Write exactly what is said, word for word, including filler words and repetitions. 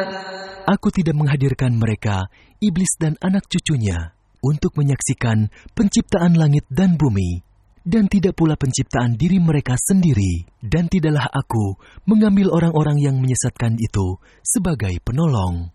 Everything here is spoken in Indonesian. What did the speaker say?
Aku tidak menghadirkan mereka, iblis dan anak cucunya, untuk menyaksikan penciptaan langit dan bumi, dan tidak pula penciptaan diri mereka sendiri. Dan tidaklah aku mengambil orang-orang yang menyesatkan itu sebagai penolong.